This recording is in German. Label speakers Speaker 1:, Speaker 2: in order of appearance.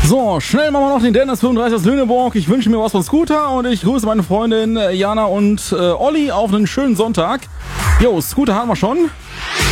Speaker 1: So, schnell machen wir noch den Dennis 35 aus Lüneburg. Ich wünsche mir was von Scooter und ich grüße meine Freundin Jana und Olli auf einen schönen Sonntag. Jo, Scooter haben wir schon.